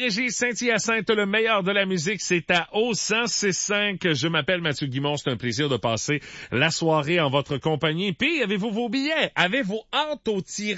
Montérégie, Saint-Hyacinthe, le meilleur de la musique, c'est à O106.5. Je m'appelle Mathieu Guimond, c'est un plaisir de passer la soirée en votre compagnie. Puis, avez-vous vos billets? Avez-vous hâte au tirage?